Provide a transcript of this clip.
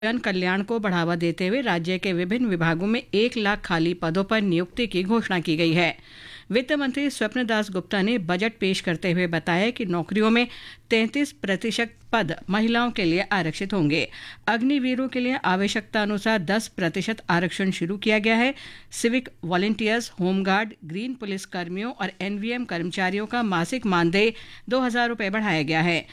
जन कल्याण को बढ़ावा देते हुए राज्य के विभिन्न विभागों में 1 लाख खाली पदों पर नियुक्ति की घोषणा की गई है। वित्त मंत्री स्वप्न दास गुप्ता ने बजट पेश करते हुए बताया कि नौकरियों में 33% पद महिलाओं के लिए आरक्षित होंगे। अग्निवीरों के लिए आवश्यकता अनुसार 10% आरक्षण शुरू किया गया है। Civic volunteers, home guard, green police कर्मियों और एनवीएम कर्मचारियों का मासिक मानदेय 2,000 रुपये बढ़ाया गया है।